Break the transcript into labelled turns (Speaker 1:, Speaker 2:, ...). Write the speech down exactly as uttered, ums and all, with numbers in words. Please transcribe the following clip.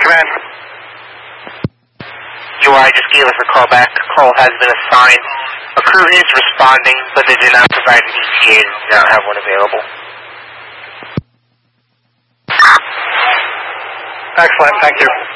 Speaker 1: command.
Speaker 2: U I just gave us a call back. Call has been assigned. A crew is responding, but they did not provide an E T A and do not have one available.
Speaker 1: Excellent, thank you.